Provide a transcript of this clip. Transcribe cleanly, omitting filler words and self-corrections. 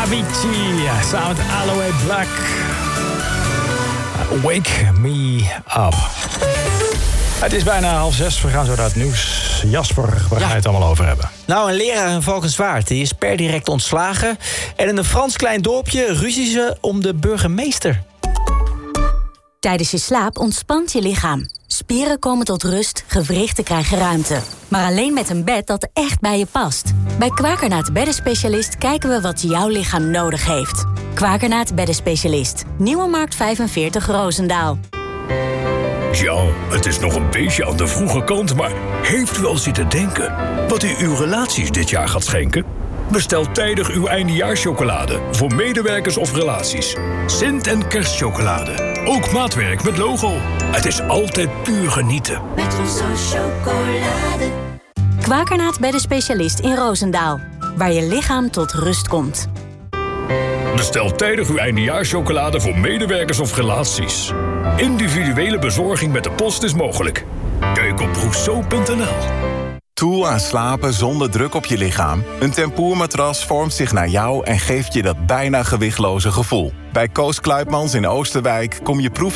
Avicii, samen met Aloe Black. Wake me up. Het is bijna 5:30, we gaan zo naar het nieuws. Jasper, waar ga je het allemaal over hebben? Nou, een leraar in Valkenswaard die is per direct ontslagen. En in een Frans klein dorpje ruzie ze om de burgemeester. Tijdens je slaap ontspant je lichaam. Spieren komen tot rust, gewrichten krijgen ruimte. Maar alleen met een bed dat echt bij je past. Bij Quakernaat Beddenspecialist kijken we wat jouw lichaam nodig heeft. Quakernaat Beddenspecialist. Nieuwe Markt 45 Roosendaal. Ja, het is nog een beetje aan de vroege kant, maar heeft u al zitten denken wat u uw relaties dit jaar gaat schenken? Bestel tijdig uw eindejaarschocolade voor medewerkers of relaties. Sint- en kerstchocolade. Ook maatwerk met logo. Het is altijd puur genieten. Met onze chocolade. Quakernaat Beddenspecialist in Roosendaal. Waar je lichaam tot rust komt. Bestel tijdig uw eindejaarschocolade voor medewerkers of relaties. Individuele bezorging met de post is mogelijk. Kijk op rousseau.nl. Toe aan slapen zonder druk op je lichaam? Een tempoermatras vormt zich naar jou en geeft je dat bijna gewichtloze gevoel. Bij Koos Kluipmans in Oosterwijk kom je